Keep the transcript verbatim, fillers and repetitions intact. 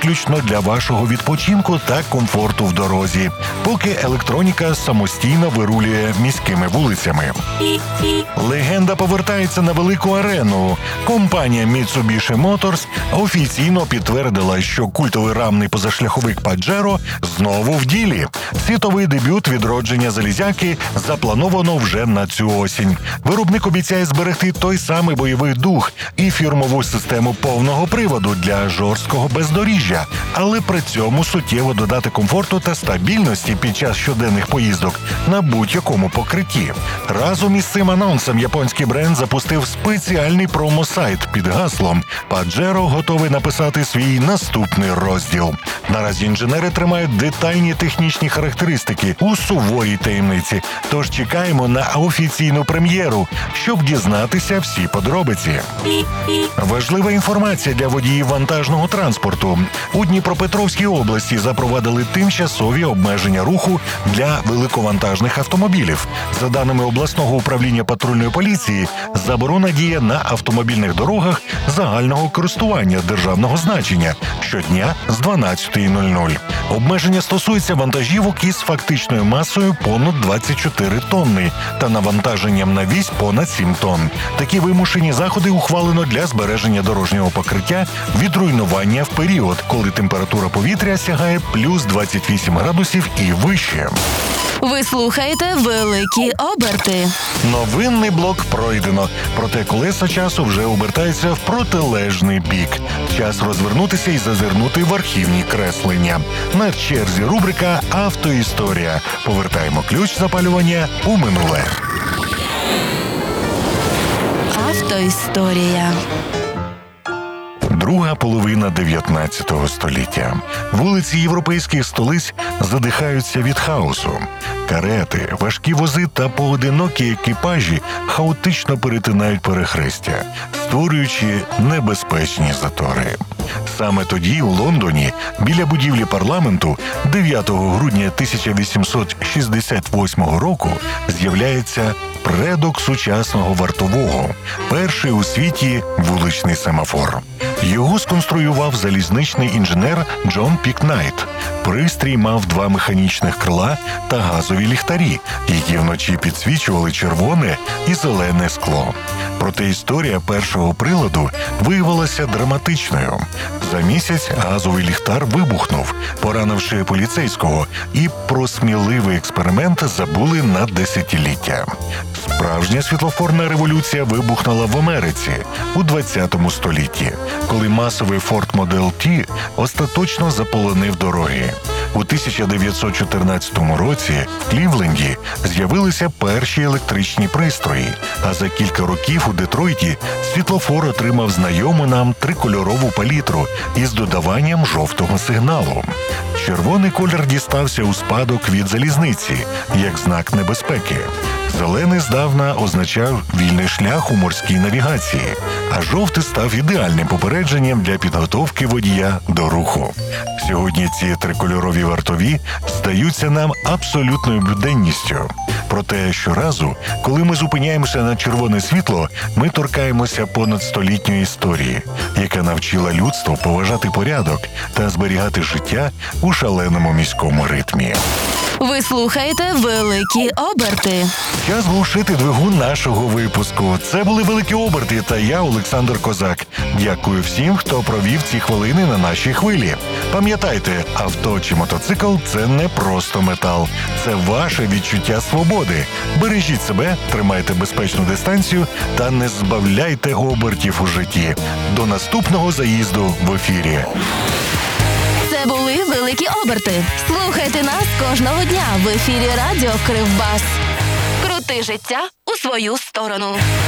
виключно для вашого відпочинку та комфорту в дорозі, поки електроніка самостійно вирулює міськими вулицями. Легенда повертається на велику арену. Компанія Mitsubishi Motors офіційно підтвердила, що культовий рамний позашляховик Pajero знову в ділі. Світовий дебют відродження залізяки заплановано вже на цю осінь. Виробник обіцяє зберегти той самий бойовий дух і фірмову систему повного приводу для жорсткого бездоріжжя, але при цьому суттєво додати комфорту та стабільності під час щоденних поїздок на будь-якому покритті. Разом із цим анонсом японський бренд запустив спеціальний промо-сайт під гаслом «Pajero готовий написати свій наступний розділ». Наразі інженери тримають детальні технічні характеристики у суворій таємниці, тож чекаємо на офіційну прем'єру, щоб дізнатися всі подробиці. Важлива інформація для водіїв вантажного транспорту. У Дніпропетровській області запровадили тимчасові обмеження руху для великовантажних автомобілів. За даними обласного управління патрульної поліції, заборона діє на автомобільних дорогах загального користування державного значення щодня з дванадцятої нуль нуль. Обмеження стосується вантажівок із фактичною масою понад двадцять чотири тонни та навантаженням на вісь понад сім тонн. Такі вимушені заходи ухвалено для збереження дорожнього покриття від руйнування в період, коли температура повітря сягає плюс двадцять вісім градусів і вище. Ви слухаєте «Великі оберти». Новинний блок пройдено, проте колеса часу вже обертаються в протилежний бік. Час розвернутися і зазирнути в архівні креслення. На черзі рубрика «Автоісторія». Повертаємо ключ запалювання у минуле. Автоісторія. Друга половина дев'ятнадцятого століття. Вулиці європейських столиць задихаються від хаосу. Карети, важкі вози та поодинокі екіпажі хаотично перетинають перехрестя, створюючи небезпечні затори. Саме тоді у Лондоні, біля будівлі парламенту, дев'ятого грудня тисяча вісімсот шістдесят восьмого року з'являється предок сучасного вартового – перший у світі вуличний семафор. Його сконструював залізничний інженер Джон Пікнайт. Пристрій мав два механічних крила та газові ліхтарі, які вночі підсвічували червоне і зелене скло. Проте історія першого приладу виявилася драматичною. За місяць газовий ліхтар вибухнув, поранивши поліцейського, і про сміливий експеримент забули на десятиліття. Справжня світлофорна революція вибухнула в Америці у двадцятому столітті, коли масовий Ford Model T остаточно заполонив дороги. У тисяча дев'ятсот чотирнадцятому році в Клівленді з'явилися перші електричні пристрої, а за кілька років у Детройті світлофор отримав знайому нам трикольорову палітру із додаванням жовтого сигналу. Червоний колір дістався у спадок від залізниці, як знак небезпеки. Зелений здавна означав вільний шлях у морській навігації, а жовтий став ідеальним попередженням для підготовки водія до руху. Сьогодні ці трикольорові вартові здаються нам абсолютною буденністю. Проте щоразу, коли ми зупиняємося на червоне світло, ми торкаємося понад столітньої історії, яка навчила людство поважати порядок та зберігати життя у шаленому міському ритмі. Ви слухаєте «Великі оберти». Час глушити двигун нашого випуску. Це були «Великі оберти» та я, Олександр Козак. Дякую всім, хто провів ці хвилини на нашій хвилі. Пам'ятайте, авто чи мотоцикл – це не просто метал. Це ваше відчуття свободи. Бережіть себе, тримайте безпечну дистанцію та не збавляйте обертів у житті. До наступного заїзду в ефірі. Це були «Великі оберти». Слухайте нас кожного дня в ефірі радіо Кривбас. Крути життя у свою сторону.